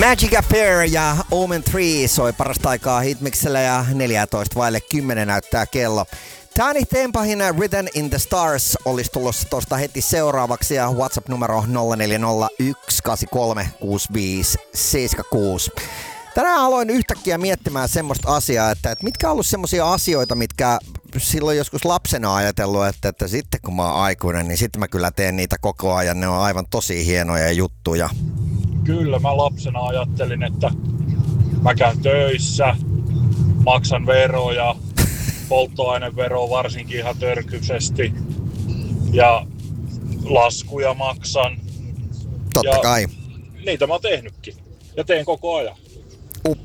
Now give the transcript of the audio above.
Magic Affair ja Omen 3 soi parasta aikaa Hitmixellä ja 10 näyttää kello. Tani Tempahin Written in the Stars olisi tulossa tuosta heti seuraavaksi ja WhatsApp-numero 0401836576. Tänään aloin yhtäkkiä miettimään semmoista asiaa, että mitkä on ollut semmoisia asioita, mitkä silloin joskus lapsena ajatellut, että sitten kun mä oon aikuinen, niin sitten mä kyllä teen niitä koko ajan. Ne on aivan tosi hienoja juttuja. Kyllä, mä lapsena ajattelin, että mä käyn töissä, maksan veroja, polttoaineveroa varsinkin ihan törkyisesti ja laskuja maksan. Totta kai. Niitä mä oon tehnytkin ja teen koko ajan.